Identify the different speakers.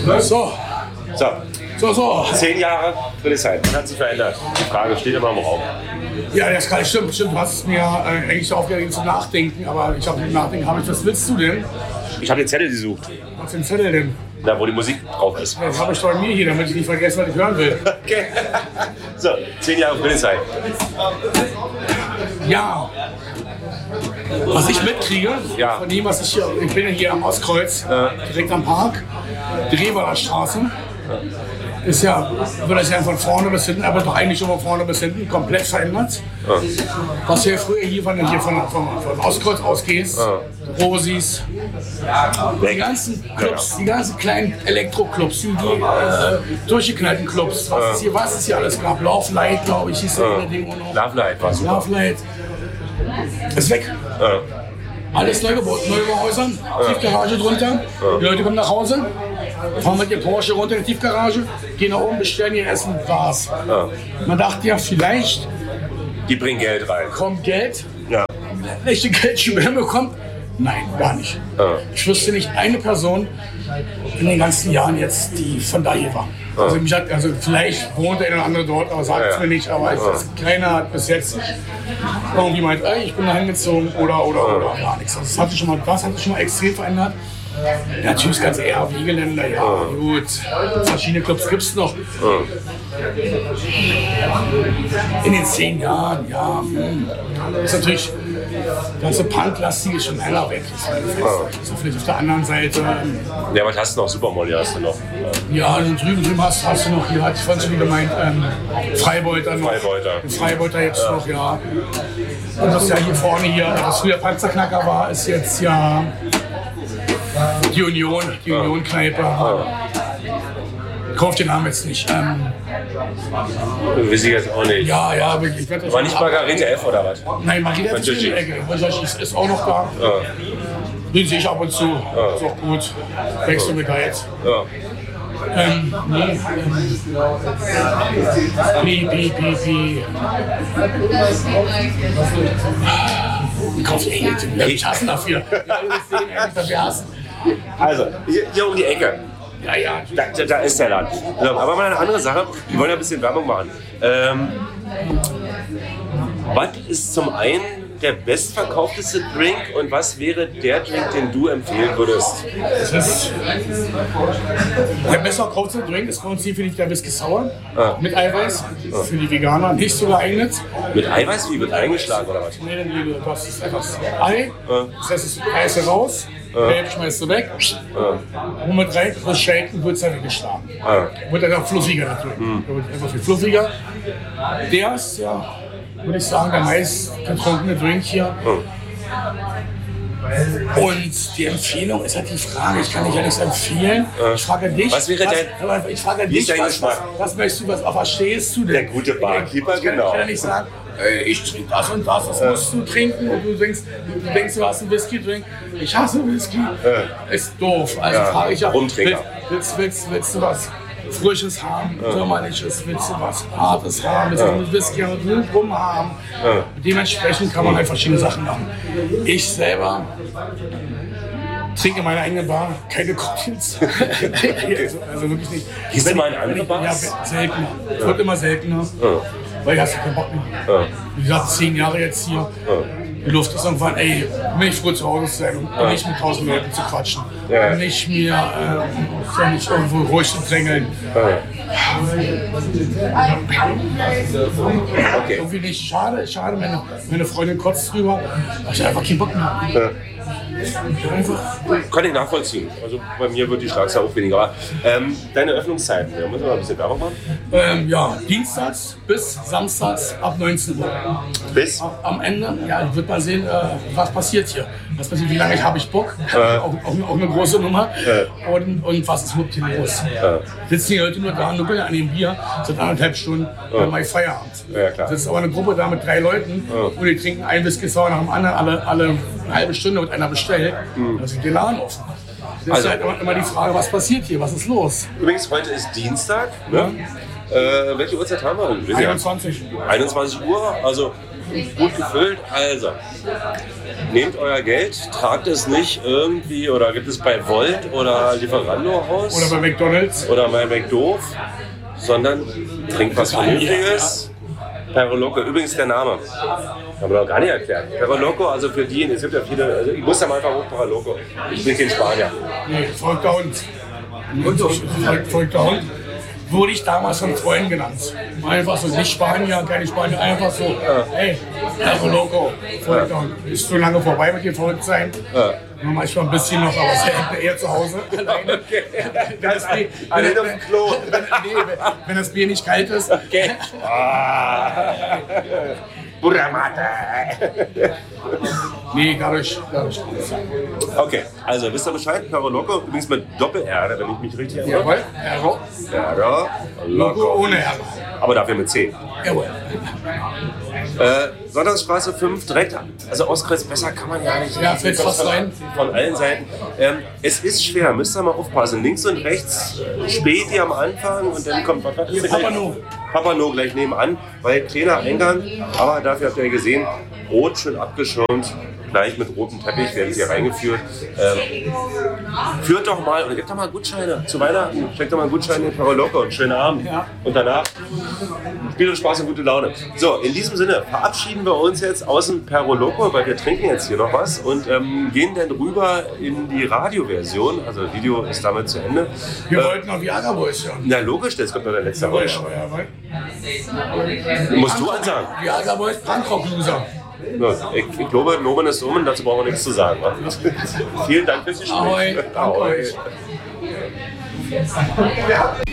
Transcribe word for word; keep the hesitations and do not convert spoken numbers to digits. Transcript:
Speaker 1: So.
Speaker 2: So.
Speaker 1: So, so.
Speaker 2: Zehn Jahre Friedrichshain. Was hat sich verändert? Die Frage steht immer im Raum.
Speaker 1: Ja, das kann stimmt, stimmt. Du hast es mir äh, eigentlich aufgeregt zum Nachdenken, aber ich habe Nachdenken, habe ich, was willst du denn?
Speaker 2: Ich habe den Zettel gesucht.
Speaker 1: Was für ein Zettel denn?
Speaker 2: Da, wo die Musik drauf ist.
Speaker 1: Das habe ich bei mir hier, damit ich nicht vergesse, was ich hören will.
Speaker 2: Okay. So, zehn Jahre Friedrichshain.
Speaker 1: Ja. Was ich mitkriege,
Speaker 2: Ja.
Speaker 1: von dem, was ich hier, ich bin ja hier am Ostkreuz,
Speaker 2: Ja.
Speaker 1: direkt am Park, die Revaler Straße. Ist ja, wird das ja von vorne bis hinten, aber doch eigentlich schon von vorne bis hinten komplett verändert.
Speaker 2: Ja.
Speaker 1: Was ja früher hier von, hier von, von, von Ostkreuz ausgehst,
Speaker 2: Ja.
Speaker 1: Rosis, die ganzen Clubs, die ganzen kleinen Elektro-Clubs, die, die äh, durchgeknallten Clubs, was es hier, was es hier alles gab, Love Light, glaube ich, hieß ja. das Ding auch noch.
Speaker 2: Love Light war super.
Speaker 1: Love Light ist weg.
Speaker 2: Ja.
Speaker 1: Alles neu gebaut, Neubauhäusern, Tiefgarage drunter. Die Leute kommen nach Hause, fahren mit dem Porsche runter in die Tiefgarage, gehen nach oben, bestellen ihr Essen, war's.
Speaker 2: Ja.
Speaker 1: Man dachte ja, vielleicht
Speaker 2: Die bringen Geld rein.
Speaker 1: kommt Geld,
Speaker 2: Ja.
Speaker 1: echte Geldschübe bekommt. Nein, gar nicht.
Speaker 2: Ja.
Speaker 1: Ich wüsste nicht eine Person in den ganzen Jahren jetzt, die von da hier war. Also, mich hat, also vielleicht wohnt der eine oder andere dort, aber sagt es
Speaker 2: Ja.
Speaker 1: mir nicht. Aber ich weiß, keiner hat bis jetzt irgendwie meint, ey, ich bin da hingezogen oder oder oder gar nichts. Also das hat sich schon mal, das hat sich schon mal extrem verändert. Ja, Typs ganz eher wie Geländer, ja, gut. Verschiedene Clubs gibt es noch. In den zehn Jahren, ja, hm. ist natürlich, das ganze Punk-lastige ist schon heller weg. Das ist vielleicht auf der anderen Seite.
Speaker 2: Ja, was hast du noch? Supermolly hast du noch.
Speaker 1: Ja, also drüben, drüben hast, hast du noch, hier hatte ich vorhin schon gemeint, ähm, Freibeuter noch.
Speaker 2: Freibeuter.
Speaker 1: Den Freibeuter jetzt ja. noch, ja. Und das ja hier vorne hier, was früher Panzerknacker war, ist jetzt ja die Union, die ja. Union-Kneipe. Ja. Kauf den Namen jetzt nicht. Ähm,
Speaker 2: Weiß ich jetzt auch nicht.
Speaker 1: ja, ja, aber ich werde das
Speaker 2: War nicht Margarete F oder was?
Speaker 1: Nein, Margarete F ist in der Ecke. Ist, ist auch noch da.
Speaker 2: Ja.
Speaker 1: Den sehe ich ab und zu. Ja. Ist auch gut. Wechsel mit Geiz.
Speaker 2: Ja.
Speaker 1: Ähm, nee, ähm, Pi, Pi, Pi, Pi. Kauf die Ecke. Ich hasse dafür. Wir hassen.
Speaker 2: Also, hier, hier um die Ecke.
Speaker 1: Ja, ja.
Speaker 2: Da, da, da ist der Laden. So, aber mal eine andere Sache. Wir wollen ja ein bisschen Werbung machen. Ähm, was ist zum einen der bestverkaufteste Drink und was wäre der Drink, den du empfehlen würdest?
Speaker 1: Das ist der besser verkaufte Drink ist bei uns hier, finde ich, der Whisky Sour
Speaker 2: Ah.
Speaker 1: mit Eiweiß. Für die Veganer nicht so geeignet.
Speaker 2: Mit Eiweiß? Wie wird eingeschlagen oder was?
Speaker 1: Nee, dann die- das ist einfach das Ei.
Speaker 2: Ah.
Speaker 1: Das heißt, das Eis raus, Gelb schmeißt du weg. Und mit rein, das Shaken wird es dann weggeschlagen.
Speaker 2: Ah.
Speaker 1: Wird dann auch fluffiger natürlich. Der wird einfach viel fluffiger. Der ist ja, würde ich sagen, der meist getrunkene Drink hier. Und die Empfehlung ist halt die Frage, ich kann nicht alles empfehlen. Ich frage dich,
Speaker 2: Was wäre
Speaker 1: was, ich frage
Speaker 2: wie
Speaker 1: dich,
Speaker 2: ist dein
Speaker 1: was,
Speaker 2: Geschmack?
Speaker 1: was, was möchtest du, was, auf was stehst du denn?
Speaker 2: Der gute Barkeeper,
Speaker 1: ich kann,
Speaker 2: genau.
Speaker 1: Ich kann ja nicht sagen, ey, ich trinke das und das, das musst du trinken und du denkst, du denkst, du hast einen Whisky-Drink. Ich hasse Whisky. Ist doof. Also
Speaker 2: Ja,
Speaker 1: frage ich ja,
Speaker 2: Rumtrinker.
Speaker 1: willst, willst, willst, willst du was Frisches haben, Sommerliches, willst du was Hartes haben, willst du mit Whisky und Blut rum haben.
Speaker 2: Ja.
Speaker 1: Dementsprechend kann man halt verschiedene Sachen machen. Ich selber trinke in meiner eigenen Bar keine Cocktails. also, also wirklich nicht.
Speaker 2: Gehst du mal in
Speaker 1: Wenn
Speaker 2: andere
Speaker 1: ich-
Speaker 2: Bars?
Speaker 1: Ja, seltener. Es wird immer seltener. Weil ich hast ja keinen Bock mehr.
Speaker 2: Ja.
Speaker 1: Wie gesagt, zehn Jahre jetzt hier. Die Luft ist irgendwann, ey, bin ich froh zu Hause zu sein und nicht mit tausend Leuten zu quatschen.
Speaker 2: Ja.
Speaker 1: Und nicht mir, äh, ja, nicht irgendwo ruhig zu drängeln.
Speaker 2: Okay.
Speaker 1: Irgendwie nicht. Schade, schade, meine, meine Freundin kotzt drüber. Da hab ich einfach keinen Bock mehr.
Speaker 2: Ja.
Speaker 1: Einfach.
Speaker 2: Kann ich nachvollziehen. Also bei mir wird die Schlagzahl auch weniger. Aber ähm, deine Öffnungszeiten, da müssen wir mal ein bisschen Werbung machen.
Speaker 1: Ähm, ja, dienstags bis samstags ab neunzehn Uhr.
Speaker 2: Bis?
Speaker 1: Am Ende, ja, wird man sehen, äh, was passiert hier. Was passiert, wie lange habe ich Bock?
Speaker 2: Äh.
Speaker 1: Auch, auch, auch eine große Nummer.
Speaker 2: Äh.
Speaker 1: Und, und was ist überhaupt hier los?
Speaker 2: Äh.
Speaker 1: Sitzen die Leute nur da, nuckeln an dem Bier, seit anderthalb Stunden,
Speaker 2: Äh.
Speaker 1: dann mache ich Feierabend.
Speaker 2: Ja, klar.
Speaker 1: Das ist aber eine Gruppe da mit drei Leuten
Speaker 2: Äh.
Speaker 1: und die trinken ein Whisky Sour nach dem anderen, alle, alle eine halbe Stunde wird einer bestellt. Da ist der Laden offen. Das
Speaker 2: Also-
Speaker 1: ist halt immer, immer die Frage, was passiert hier, was ist los?
Speaker 2: Übrigens, heute ist Dienstag. Ne? Äh, welche Uhrzeit haben wir denn? Wir sind ja
Speaker 1: einundzwanzig.
Speaker 2: einundzwanzig Uhr, also gut gefüllt. Also, nehmt euer Geld, tragt es nicht irgendwie oder gibt es bei Volt oder Lieferando aus.
Speaker 1: Oder bei McDonalds.
Speaker 2: Oder bei McDoof, sondern trinkt was Vernünftiges. Perro Loco, übrigens der Name. Haben wir noch gar nicht erklärt. Perro Loco, also für die, es gibt ja viele, also ich muss da mal einfach hoch Perro Loco. Ich bin kein Spanier.
Speaker 1: Nee, verrückter Hund. Und so, verrückter Hund. Wurde ich damals von Freunden genannt. Einfach so, nicht Spanier, keine Spanier, einfach so, ja. Hey, Perro Loco, verrückter Hund. Ist schon lange vorbei mit dem Verrücktsein. Ja. Nur manchmal ein bisschen noch, aber selten eher zu Hause. Alleine.
Speaker 2: Okay.
Speaker 1: Wenn das Bier,
Speaker 2: wenn, wenn, wenn, Klo.
Speaker 1: Wenn, nee, wenn, wenn das Bier nicht kalt ist.
Speaker 2: Okay. Ah. Buramata.
Speaker 1: Nee, dadurch, dadurch.
Speaker 2: Okay, also wisst ihr Bescheid? Perro Loco, übrigens mit Doppel-R, wenn ich mich richtig erinnere.
Speaker 1: Jawohl, Perro.
Speaker 2: Perro
Speaker 1: Loco ohne R.
Speaker 2: Aber dafür mit C.
Speaker 1: Jawohl.
Speaker 2: Äh, Sonntagsstraße fünf, direkt, also Ostkreuz, besser kann man ja nicht.
Speaker 1: Ja, fällt fast rein.
Speaker 2: Von allen Seiten. Ähm, es ist schwer, müsst ihr mal aufpassen. Links und rechts Späti am Anfang und dann kommt was ist
Speaker 1: Papano.
Speaker 2: Papano gleich nebenan, weil kleiner Eingang, aber dafür habt ihr gesehen, rot schön abgeschirmt. Gleich mit rotem Teppich werden sie hier reingeführt. Ähm, führt doch mal, oder gebt doch mal Gutscheine zu Weihnachten. Steckt doch mal Gutscheine in Perro Loco und schönen Abend. Ja. Und danach Spiel und Spaß und gute Laune. So, in diesem Sinne verabschieden wir uns jetzt aus dem Perro Loco, weil wir trinken jetzt hier noch was und ähm, gehen dann rüber in die Radioversion. Also das Video ist damit zu Ende.
Speaker 1: Wir
Speaker 2: äh,
Speaker 1: wollten noch Viagra Boys hören.
Speaker 2: Na logisch, das kommt noch der letzte
Speaker 1: Jawohl,
Speaker 2: Rausch.
Speaker 1: jawohl.
Speaker 2: Musst du ansagen.
Speaker 1: Viagra Boys, Punkrock-Loser.
Speaker 2: Ja, ich, ich glaube, Nomen ist Nomen, dazu brauchen wir nichts zu sagen. Vielen Dank fürs Gespräch.
Speaker 1: Ahoi, danke euch.